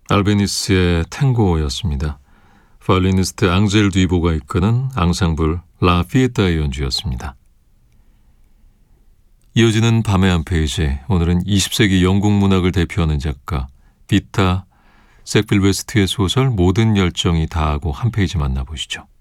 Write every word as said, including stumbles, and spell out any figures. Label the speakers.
Speaker 1: 알베니스의 탱고였습니다. 바이올리니스트 앙젤 뒤보가 이끄는 앙상블 라 피에타의 연주였습니다. 이어지는 밤의 한 페이지, 오늘은 이십 세기 영국 문학을 대표하는 작가 비타 섹빌 웨스트의 소설 모든 열정이 다하고 한 페이지 만나보시죠.